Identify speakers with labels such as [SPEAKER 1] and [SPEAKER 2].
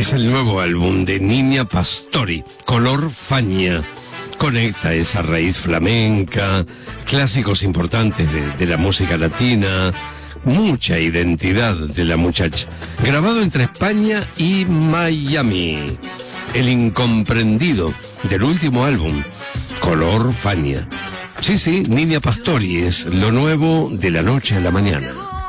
[SPEAKER 1] Es el nuevo álbum de Niña Pastori, Color Fania. Conecta esa raíz flamenca, clásicos importantes de la música latina, mucha identidad de la muchacha. Grabado entre España y Miami. El incomprendido del último álbum, Color Fania. Sí, Niña Pastori es lo nuevo de la noche a la mañana.